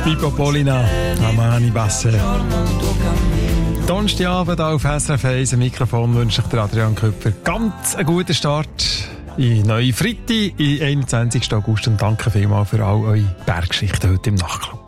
Pippo Polina, Amani Basse. Donnerstagabend auf SRF 1 am Mikrofon wünsche ich Adrian Köpfer ganz einen guten Start in neue Freitag, am 21. August. Und danke vielmals für all eure Berggeschichten heute im Nachtclub.